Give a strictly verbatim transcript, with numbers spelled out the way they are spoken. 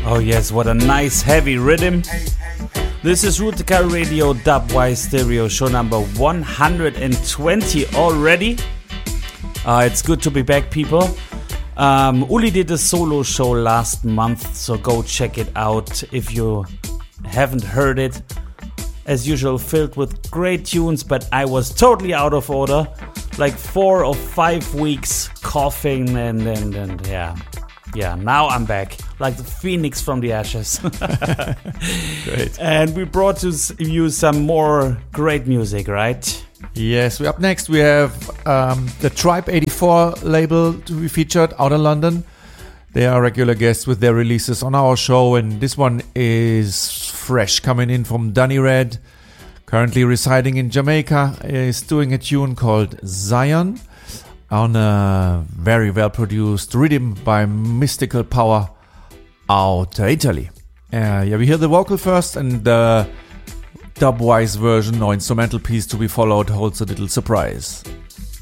Oh yes, what a nice heavy rhythm. This is Rootica Radio Dubwise Stereo show number one hundred twenty already. Uh, it's good to be back, people. Um, Uli did a solo show last month, so go check it out if you haven't heard it. As usual, filled with great tunes, but I was totally out of order. Like four or five weeks coughing and, and, and yeah. Yeah, now I'm back, like the phoenix from the ashes. Great. And we brought to you some more great music, right? Yes, we up next we have um, the Tribe eighty-four label to be featured out of London. They are regular guests with their releases on our show, and this one is fresh, coming in from Danny Red, currently residing in Jamaica, is doing a tune called Zion, on a very well-produced rhythm by Mystical Power out of Italy. Uh, yeah, we hear the vocal first, and the dubwise version or instrumental piece to be followed holds a little surprise.